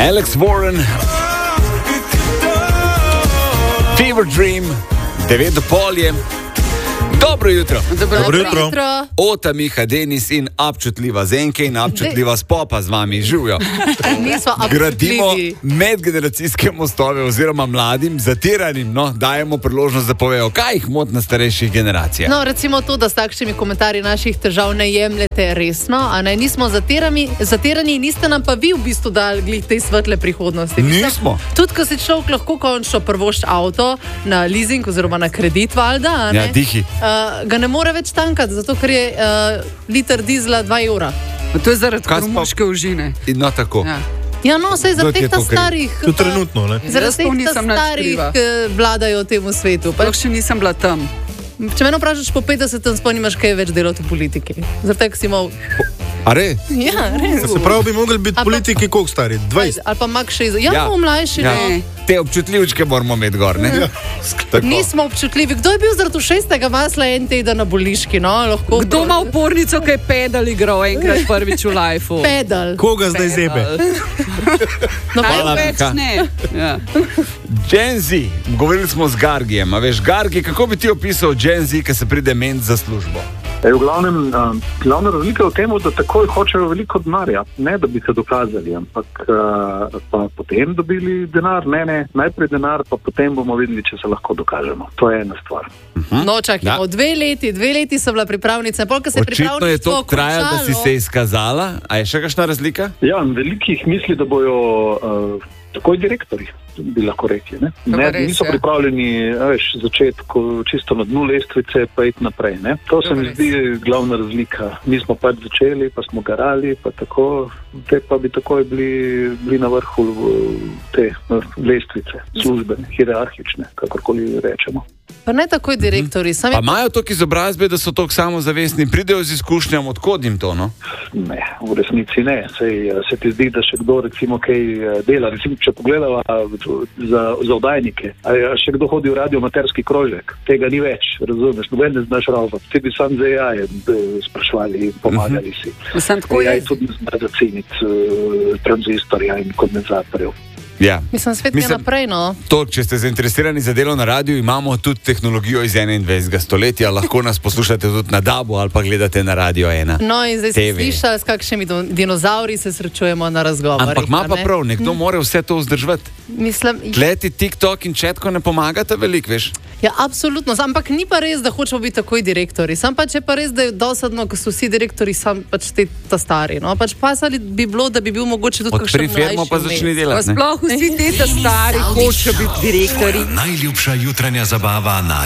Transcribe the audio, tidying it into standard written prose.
Alex Warren, Fever Dream, 9:30. Dobro jutro. Dobro jutro. Ota, Miha, Denis in občutljiva Zenke in občutljiva Spopa z vami živijo. Gradimo medgeneracijske mostove oziroma mladim, zatiranim, dajemo priložnost, da povejo, kaj jih moti na starejših generacijah. No, recimo to, da s takšnimi komentarji naših težav ne jemljete resno, a ne, nismo zatirani, niste nam pa vi v bistvu dali glih tej svetle prihodnosti. Nismo. Tudi, ko si človek lahko končno prvošč avto na leasing oziroma na kredit, valjda, a ne? Ja, dihi. Ga ne more več tankati, zato ker je liter dizla 2 evra. To je zaradi kromoške užine. No, tako. Ja, no, sej zaradi teh starih. To trenutno, ne? Zaradi teh starih vladajo v tem svetu. Sploh še nisem bila tam. Če mene vprašaš po 50, sploh nimaš kaj več delati v politiki. Zato si imel... A re? Ja, res. Se pravi, bi mogli biti politiki koliko stari? 20? Ali pa mak 60. Ja, mlajši, ne. Te občutljivčke moramo imeti gor, ne? Ja. Nismo občutljivi. Kdo je bil zaradi 6. masla en teden na boliški, no? Lahko Kdo ima upornico, kaj pedal igral enkrat prvič v lifeu? Pedal. Koga zdaj zebe? Največ ne. Ja. Gen Z, govorili smo z Gargijem, a veš, Gargi, kako bi ti opisal Gen Z, ki se pride ment za službo? V glavnem, glavna razlika je v tem, da takoj hočejo veliko denarja, ne da bi se dokazali, ampak pa potem dobili denar, ne, najprej denar, pa potem bomo videli, če se lahko dokažemo. To je ena stvar. No, čakaj, 2 leti so bila pripravnica, polka se je pripravništvo končalo. Očitno je to trajalo, da si se izkazala, a je še kakšna razlika? Ja, velikih misli, da bojo takoj direktori, bi lahko rekli. Niso pripravljeni začeti čisto na dnu lestvice, pa iti naprej. Ne? To se mi zdi glavna razlika. Mi smo pač začeli, pa smo garali, pa tako, te pa bi takoj bili na vrhu te lestvice, službene, hierarhične, kakorkoli rečemo. Pa ne takoj direktori. Pa imajo toliko izobrazbe, da so toliko samozavestni, pridejo z izkušnjam, odkod jim to, no? Ne, v resnici ne. Se ti zdi, da še kdo recimo kaj dela. Recimo, če pogledava za oddajnike, a še kdo hodi v radioamaterski krožek, tega ni več, razumeš, noben ne znaš ravati. Ti bi sam za AI sprašvali in pomagali si. AI tudi ne zna zaceniti tranzistorja in kondenzatorjev. Ja. Mislim, svet je naprej, no. To, če ste zainteresirani za delo na radiju, imamo tudi tehnologijo iz 21. stoletja, lahko nas poslušate tudi na DAB-u ali pa gledate na Radio 1. No, in zdaj si slišali, s kakšnimi dinozauri se srečujemo na razgovorih. Ampak ima pa prav, nekdo mora vse to vzdrževati. Tleti TikTok in Chatko ne pomagata veliko, veš? Ja, absolutno, ampak ni pa res, da hočemo biti takoj direktori. Sam pa če pa res, da je dosadno, ko so vsi direktori sam pač ta stari, no. Pač pasali bi bilo, da bi bil mogoče tudi kakšen mlajši. Odpri firmo pa začni delati, ne? Vsi te stari hočejo biti direktori. Najljubša jutranja zabava na